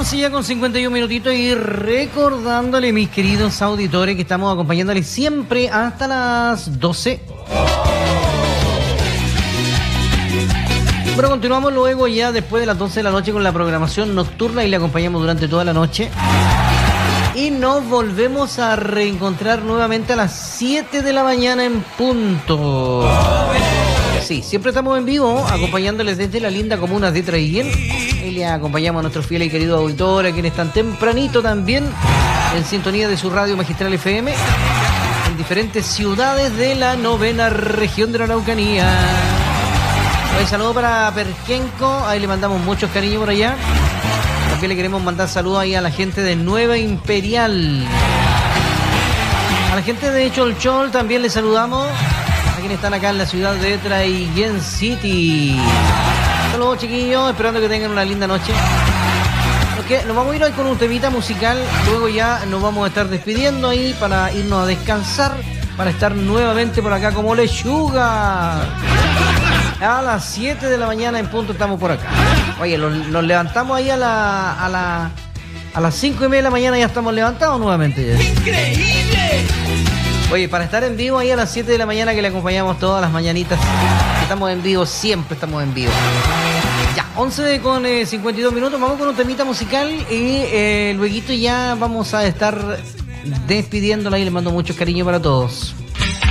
11 ya con 51 minutitos y recordándole, mis queridos auditores, que estamos acompañándoles siempre hasta las 12. Pero continuamos luego ya después de las 12 de la noche con la programación nocturna y le acompañamos durante toda la noche. Y nos volvemos a reencontrar nuevamente a las 7 de la mañana en punto. Sí, siempre estamos en vivo acompañándoles desde la linda comuna de Traiguén. Y le acompañamos a nuestros fieles y queridos auditores, quienes están tempranito también en sintonía de su radio Magistral FM en diferentes ciudades de la 9ª región de la Araucanía. Un saludo para Perquenco, ahí le mandamos muchos cariños por allá. También le queremos mandar saludos ahí a la gente de Nueva Imperial. A la gente de Cholchol también le saludamos. A quienes están acá en la ciudad de Traiguén City. Saludos, chiquillos, esperando que tengan una linda noche. Nos vamos a ir hoy con un temita musical. Luego ya nos vamos a estar despidiendo ahí para irnos a descansar, para estar nuevamente por acá como lechuga. A las 7 de la mañana en punto estamos por acá. Oye, nos levantamos ahí a las 5:30 de la mañana, ya estamos levantados nuevamente. Ya. ¡Increíble! Oye, para estar en vivo ahí a las 7 de la mañana, que le acompañamos todas las mañanitas. Estamos en vivo, siempre estamos en vivo. Ya, 11 con 52 minutos, vamos con un temita musical y luego ya vamos a estar despidiéndola y le mando mucho cariño para todos.